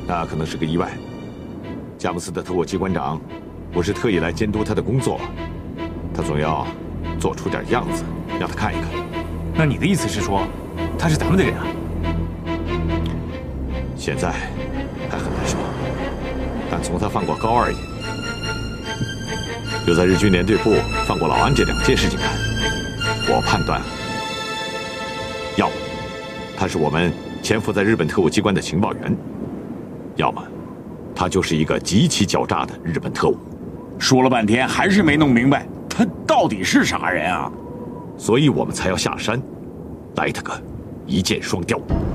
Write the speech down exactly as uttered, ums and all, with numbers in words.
那可能是个意外。佳木斯的特务机关长，我是特意来监督他的工作，他总要做出点样子，让他看一看。 那你的意思是说，他是咱们的人啊？ 现在还很难说，但从他放过高二爷，又在日军联队部放过老安这两件事情看，我判断，要么他是我们潜伏在日本特务机关的情报员，要么他就是一个极其狡诈的日本特务。 说了半天还是没弄明白他到底是啥人啊？ 所以我们才要下山，来他个一箭双雕。